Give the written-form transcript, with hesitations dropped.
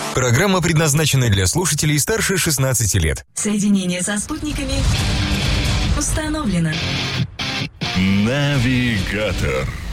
Программа предназначена для слушателей старше 16 лет. Соединение со спутниками установлено. Навигатор.